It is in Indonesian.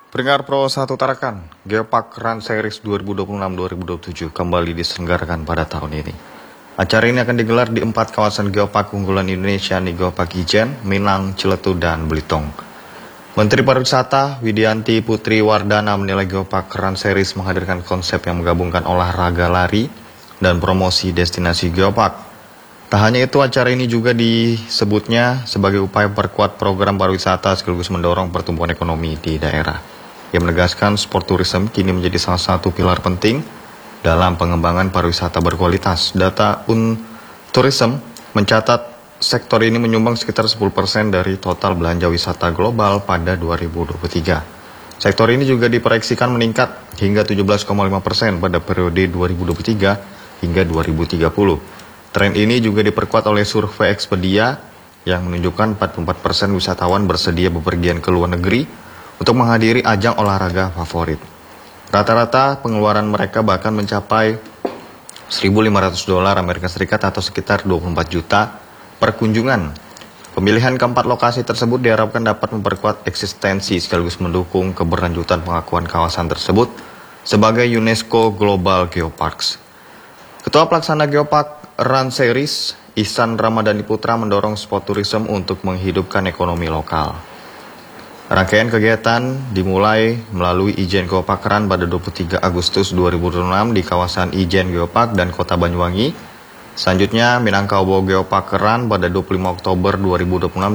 Peringkat Pro 1 Tarakan, Geopark Run Series 2026-2027 kembali diselenggarakan pada tahun ini. Acara ini akan digelar di 4 kawasan geopark unggulan Indonesia di Geopark Ijen, Minang, Ciletu, dan Belitung. Menteri Pariwisata Widianti Putri Wardana menilai Geopark Run Series menghadirkan konsep yang menggabungkan olahraga lari dan promosi destinasi geopark. Tak hanya itu, acara ini juga disebutnya sebagai upaya perkuat program pariwisata sekaligus mendorong pertumbuhan ekonomi di daerah. Ia menegaskan sport tourism kini menjadi salah satu pilar penting dalam pengembangan pariwisata berkualitas. Data Untourism mencatat sektor ini menyumbang sekitar 10% dari total belanja wisata global pada 2023. Sektor ini juga diproyeksikan meningkat hingga 17,5% pada periode 2023 hingga 2030. Tren ini juga diperkuat oleh survei Expedia yang menunjukkan 44% wisatawan bersedia bepergian ke luar negeri untuk menghadiri ajang olahraga favorit. Rata-rata pengeluaran mereka bahkan mencapai $1.500 Amerika Serikat atau sekitar 24 juta per kunjungan. Pemilihan keempat lokasi tersebut diharapkan dapat memperkuat eksistensi sekaligus mendukung keberlanjutan pengakuan kawasan tersebut sebagai UNESCO Global Geoparks. Ketua Pelaksana Geopark Run Series, Ihsan Ramadhani Putra, mendorong sport tourism untuk menghidupkan ekonomi lokal. Rangkaian kegiatan dimulai melalui Ijen Geopark Run pada 23 Agustus 2026 di kawasan Ijen Geopark dan Kota Banyuwangi. Selanjutnya Minangkabau Geopark Run pada 25 Oktober 2026